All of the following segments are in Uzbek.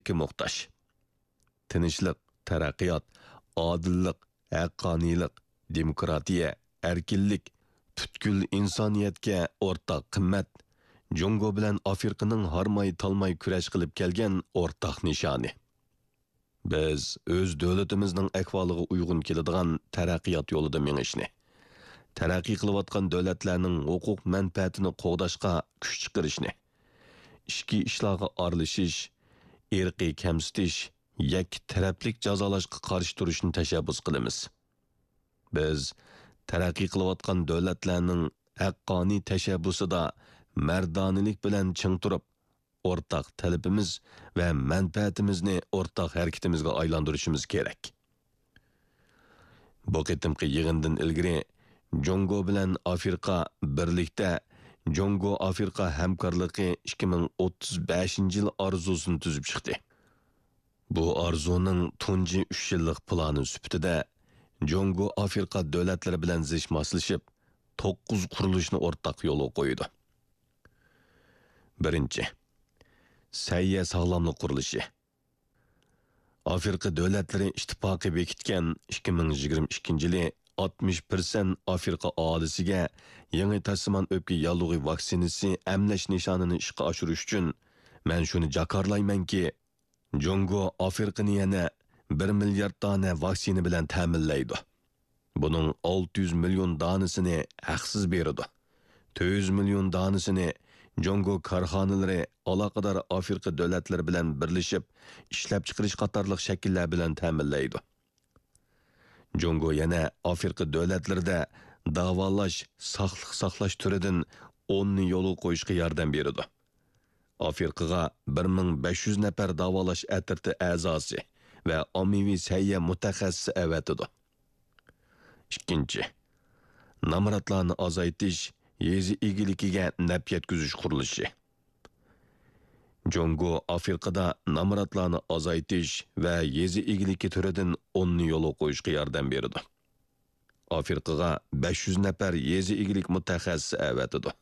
ki muhtaç. Tinchlik, taraqqiyot, odillik, haqqoniylik, demokratiya, erkinlik, butkul insoniyatga o'rtaq qimmat, Jungo bilan Afrikaning harmay talmay kurash qilib kelgan o'rtaq nishoni. Biz o'z davlatimizning ahvoliga uyg'un keladigan taraqqiyot yo'lida mengishni, taraqqiy qilayotgan davlatlarning huquq manfaatini qo'g'dashga kuch chiqarishni, ichki ishlarga aralashish, irqiy kamsitish, yakki taraflik jazolashga qarshi turishni tashabbus qilamiz. Biz taraqqiy qilayotgan davlatlarning haqqoniy tashabbusida mardonilik bilan ching turib, o'rtaq talabimiz va manfaatimizni o'rtaq harakatimizga aylantirishimiz kerak. Bu qitimqi yig'indan ilgari Jungo bilan Afrika birlikda Jungo Afrika hamkorligi 2035-yil arzusini tuzib chiqdi. Bu arzuning tunji 3 yillik plani sifatida Jungo Afrika davlatlari bilan zish moslashib 9 qurilishni o'rtaq yo'lga qo'ydi. Birinchi, sayya sog'lomlik qurilishi. Afrika davlatlari ittifoqi bekitgan 2022-yili 60% Afrika aholisiga yangi tasman o'pka yallig'i vaksinasi emlash nishonini ishga oshirish uchun men shuni jakarlaymanki, Jungo Afrikani yana 1 milliard dona vaksina bilan ta'minlaydi. Buning 600 million donasini haqsiz beradi. 400 million donasini Jungo korxonalari aloqador Afrika davlatlari bilan birlashib, ishlab chiqarish qatorliq shakllar bilan ta'minlaydi. Jungo yana Afrika davlatlarida davolash, saqliq saqlash turidan 10 yo'l qo'yishga yordam beradi. Afrikaga 1500 nafar davolash atirti a'zosi va ommaviy sayya mutaxassisi avatidi. Ikkinchi, namratlarni azaytish, yezi egiligiga naf yetkazish qurilishi. Jungo Afrikada namratlarni azaytish va yezi egiligi turidan 10 yo'l qo'yishga yordam beradi. Afrikaga 500 nafar yezi egilik mutaxassisi avatidi.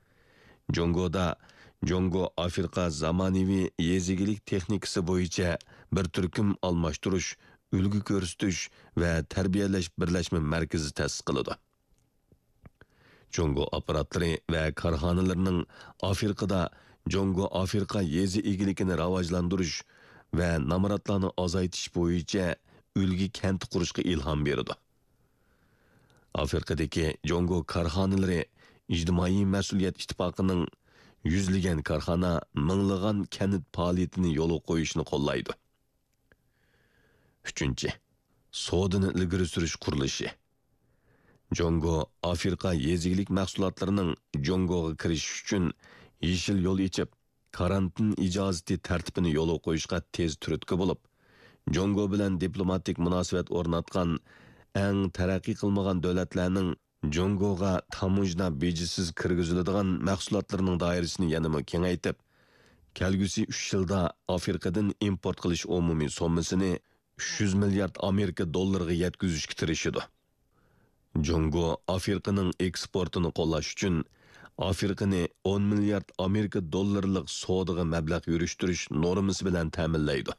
Jungo Afrika zamonaviy yezigilik texnikasi bo'yicha bir turkum almashtirish, ulgu ko'rsatish va tarbiyalash birlashma markazi ta'sis qiladi. Jungo aparatlari va korxonalarining Afrikada Jungo Afrika yezi egiligini rivojlantirish va namratlarni azaytish bo'yicha ulgu kent qurishga ilhom beradi. Afrikadagi Jungo korxonalari ijtimoiy mas'uliyat ittifoqining yüzligen korxona minglagan kanit faoliyatini yo'l qo'yishni qo'llaydi. Uchinchi, sodini ilgari surish qurilishi. Jungo Afrika yezigilik mahsulotlarining Jungoga kirish uchun yeshil yo'l ichib, karantin ijozati tartibini yo'l qo'yishga tez turtki bo'lib, Jungo bilan diplomatik munosabat o'rnatgan eng taraqqiy qilmagan davlatlarning Jungoga tamujna bejisiz kirgiziladigan mahsulotlarning doirasini yanada kengaytib, kelgusi 3 yilda Afrikadan import qilish umumiy sommasini 300 milliard Amerika dollariga yetkazishga tirishadi. Jungo Afrikaning eksportini qo'llash uchun Afrikani 10 milliard Amerika dollarlik savdoga mablag' yurishtirish normasi bilan ta'minlaydi.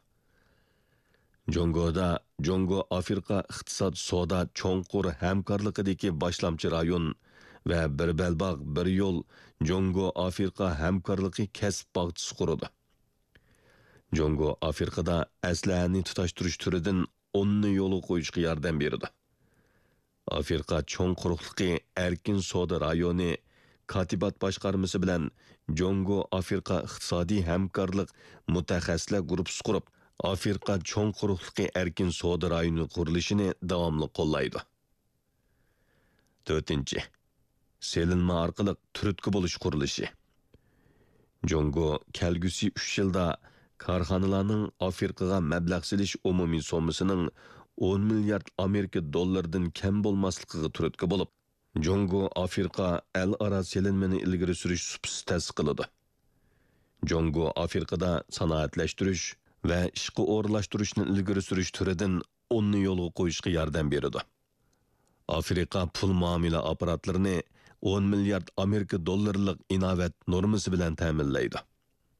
Jungo Afrika iqtisod savdo cho'nqur hamkorligidagi boshlamchi rayon va bir belbog' bir yo'l Jungo Afrika hamkorligi kasb bog'chisi quradi. Jungo Afrikada aslahani tutashtirish turidan 10 yo'l qo'yishga yordam beradi. Afrika cho'nquruqligi erkin savdo rayoni Katibat boshqarmasi bilan Jungo Afrika iqtisodiy hamkorlik mutaxassislar guruhi qurib, Afrika cho'nquruqligi erkin savdo rayoni qurilishini davomli qo'llaydi. 4. Selinma orqali turtki bo'lish qurilishi. Jungo kelgusi 3 yilda korxonalarning Afrikaga mablag' silish umumiy sommasining 10 milliard Amerika dollaridan kam bo'lmasligiga turtki bo'lib, Jungo Afrika al-ara selinmani ilgari surish supsi ta'sis qiladi. Jungo Afrikada sanoatlashtirish va ishga o'rlashtirishni ilgari surish turidan 10 yo'lga qo'yishga yordam beradi. Afrika pul muomala 10 milliard Amerika dollarlik inovat normasi bilan ta'minlaydi.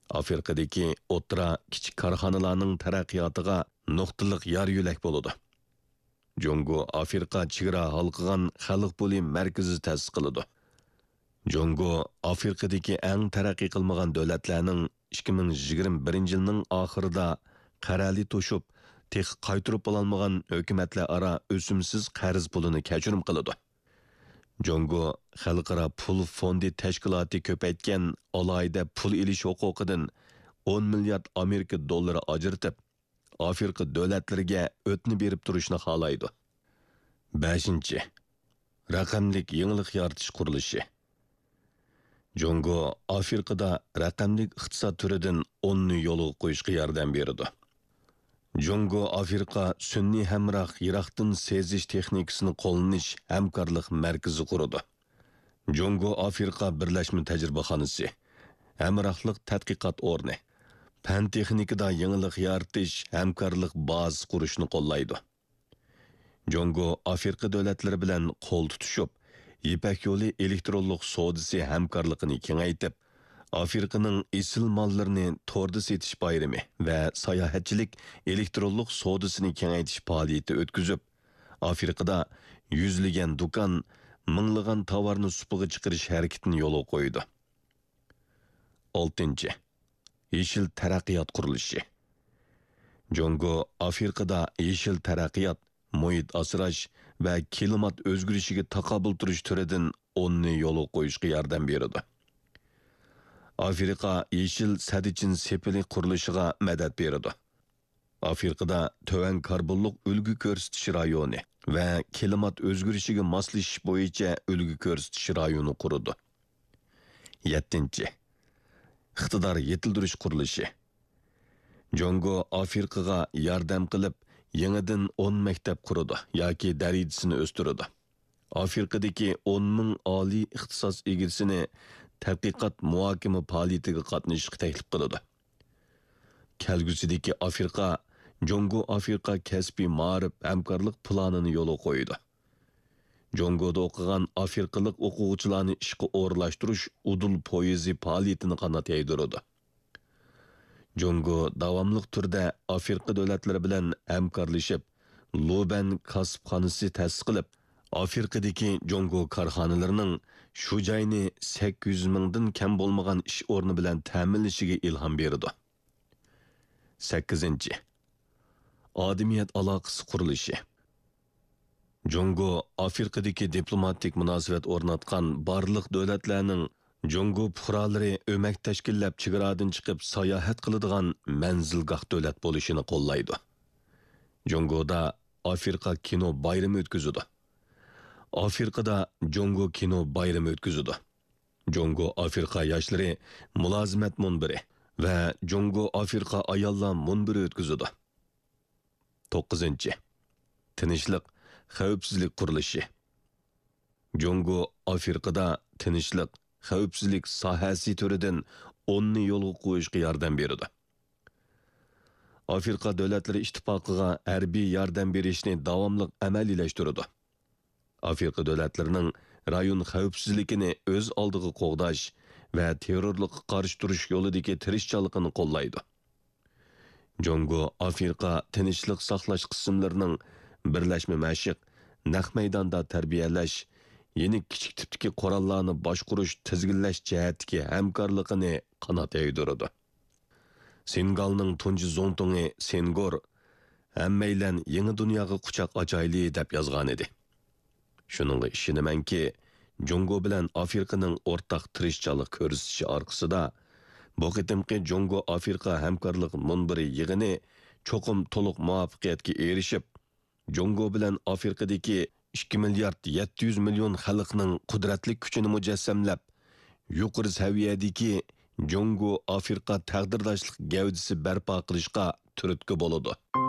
Afrikadagi o'tira kichik korxonalarning taraqqiyotiga nuqtaliq yar yo'lak bo'ladi. Jongo Afrika chegara halqigan xalq puli markazi ta'sis qiladi. Jongo Afrikadagi eng taraqqiy qilmagan davlatlarning 2021-yilning oxirida qarali to'shib, tex qaytirib ololmagan hukumatlar aro o'simsiz qarz pulini kechirim qiladi. Jongo xalqaro pul fondi tashkiloti ko'paytgan alohida pul ilish huquqidan 10 milliard Amerika dollari ajratib, Afrika davlatlariga o'tni berib turishni xohlaydi. 5. Raqamlik yangilik yaratish qurilishi. Jongo Afrikada raqamlik iqtisod turidan 10 yo'l qo'yishga yordam beradi. Jongo Afrika sunniy hamroh Iroqdan sezish texnikasini qo'llanish hamkorlik markazi quradi. Jongo Afrika birlashma tajribaxonasi, hamrohlik tadqiqot o'rni, fan texnikada yangilik yaratish hamkorlik bazasi qurishni qo'llaydi. Jongo Afrika davlatlari bilan qo'l tutishib, Ipak yo'li elektronlik savdosi hamkorligini kengaytib, Afrikaning esil mollarini to'rda setish bayrami va sayohatchilik elektronlik savdosini kengaytish faoliyati o'tkazib, Afrikada yuzlagan do'kon, minglagan tovarni supaga chiqarish harakatini yo'l qo'ydi. 6. Yeşil taraqqiyot qurilishi. Jongo Afrikada yeşil taraqqiyot, muhit asrash va klimat o'zgarishiga taqobil turish turidan 10 yo'l qo'yishga yordam beradi. Afrika yeşil sadichin sepili qurilishiga madad beradi. Afrikada töven karbonlik ulgu ko'rsatish rayoni va klimat o'zgarishiga moslashish bo'yicha ulgu ko'rsatish rayoni qurdi. 7. Iqtidor yetildirish qurilishi. Jongo Afrikaga yordam qilib, yangidan 10 maktab qurdi yoki darajasini o'stirdi. Afrikadagi 10 ming oliy ixtisos egisini tadqiqot muhokama faoliyatiga qatnashishga taklif qiladi. Kelgusidagi Afrika, Jongo Afrika kasbiy ma'rif hamkorlik planini yo'l qo'ydi. Jongoda o'qigan afrikalik o'quvchilarni ishga o'rlashtirish udul poyezi faoliyatini qanot yaydiradi. Jongo davomli turda Afrika davlatlari bilan hamkorlashib, Loban kasbxonasi ta'sis qilib, Afrikadagi Jongo korxonalarining shu joyni 800 mingdan kam bo'lmagan ish o'rni bilan ta'minlashiga ilhom berdi. 8. Odamiyat aloqasi qurilishi. Jongo Afrikadagi diplomatik munosabat o'rnatgan barliq davlatlarning Jongo fuqarolari o'mak tashkillab chegaradan chiqib sayohat qiladigan manzilgoh davlat bo'lishini qo'llaydi. Jongoda Afrika kino bayrami o'tkazadi. Afrikada Jongo kino bayrami o'tkazadi. Jongo Afrika yoshlari mulozimat munbiri va Jongo Afrika ayollar munbiri o'tkazadi. 9. Tinchlik, xavfsizlik qurilishi. Jongo Afrikada tinchlik, xavfsizlik sohasi turidan 10 yo'l qo'yishga yordam beradi. Afrika davlatlari ittifoqiga harbiy yordam berishni davomli amaliyalashtiradi. Afrika davlatlarining rayon xavfsizligini o'z oldiga qo'g'dash va terrorlikqa qarshi turish yo'lidagi tirishchiligini qo'llaydi. Jongo Afrika tinchlik saqlash qismlarining birlashma mashq, naq maydonda tarbiyalash, yeni kichik tipdagi qurollarni boshqarish, tizginlash jihatdagi hamkorligini qanot yaydiradi. Senegalning tunji zo'ntungi Sengor hammaylan yangi dunyoga quchoq ochayli deb yozgan edi. Shuningga ishonamanki, Jongo bilan Afrikaning o'rtaq tirishchilik ko'rsatishi orqasida bu qitimqi Jongo Afrika hamkorlik munbiri yig'ini cho'qim to'liq muvaffaqiyatga erishib, Jongo bilan Afrikadagi 2 milliard 700 million xalqning qudratli kuchini mujassamlab, yuqori saviyadagi Jongo Afrika taqdirdoshlik gavdasi barpo qilishga turtki bo'ladi.